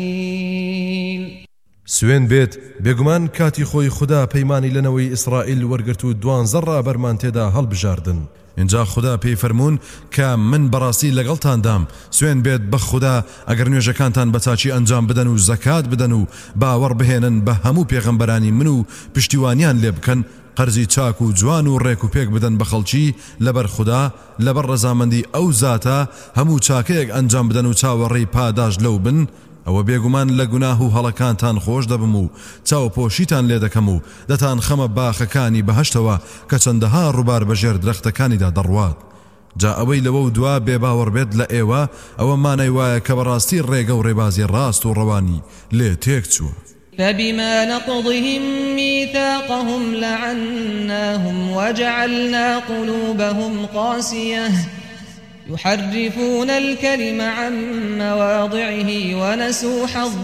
سوێن بێت بێگومان کاتی خۆی خوددا پەیمانی لەنەوەی ئیسرائیل وەرگرت و 12 ڕابەرمان تێدا هەڵبژاردن. اینجا خوددا پێی فەرموون کە من بەڕاستی لەگەڵتاندام. سوێن بێت بە خوددا ئەگەر نوێژەکانتان بەچاچی ئەنجام بدەن و زەکات بدەن و باوەڕ بهێنن بە هەموو پێغەمبەرانی من و پشتیوانیان لێ بکەن، قەرزی چاک و جوان و ڕێک و پێک بدەن بە خەڵکی لەبەر خوددا، لەبەر ڕەزامەندی ئەو زاتە هەموو چاکەیەک ئەنجام بدەن و چاوەڕێی پاداش لەو بن، ئەوە بێگومان لە گوناه و هەڵەکانتان خۆش دەبم و چاوپۆشیتان لێ دەکەم و دەتان خەمە باخەکانی بەهەشتەوە کە چەندەها ڕووبار بەژێر درەختەکانیدا دەڕوات. جا ئەوەی لەوە و دوا بێباوەڕ بێت لە ئێوە ئەوە مانای وایە کە بەڕاستی ڕێگە و ڕێبازی ڕاست و ڕەوانی لێ تێک چووە. فبما نقضهم ميثاقهم لعناهم وجعلنا قلوبهم قاسية يحرفون الكلم عن مواضعه ونسوا حظا